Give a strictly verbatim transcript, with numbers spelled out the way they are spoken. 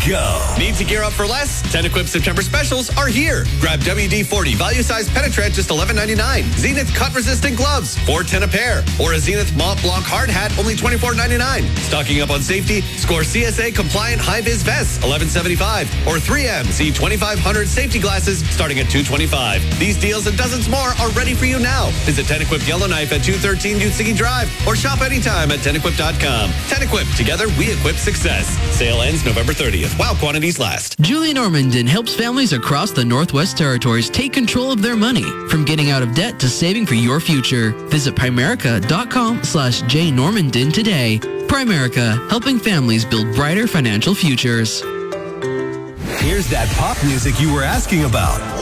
go. Need to gear up for less? Ten-Equip September specials are here. Grab W D forty value-size penetrant, just eleven ninety-nine. Zenith cut-resistant gloves, four ten a pair. Or a Zenith Mont Blanc hard hat, only twenty-four ninety-nine. Stocking up on safety? Score C S A-compliant high-vis vests, eleven seventy-five. Or three M Z twenty-five hundred safety glasses, starting at two twenty-five. These deals and dozens more are ready for you now. Visit Ten-Equip Yellowknife at two thirteen Utsigi Drive or shop anytime at ten equip dot com. Ten-Equip, together we equip success. Sale ends November thirtieth, while quantities last. Julie Normandin helps families across the Northwest Territories take control of their money, from getting out of debt to saving for your future. Visit Primerica dot com slash J Normandin today. Primerica, helping families build brighter financial futures. Here's that pop music you were asking about.